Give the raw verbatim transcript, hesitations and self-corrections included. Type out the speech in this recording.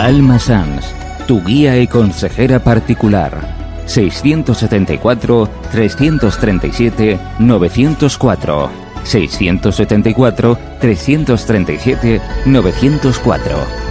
Alma Sans, tu guía y consejera particular. seiscientos setenta y cuatro, trescientos treinta y siete, novecientos cuatro. seiscientos setenta y cuatro, trescientos treinta y siete, novecientos cuatro.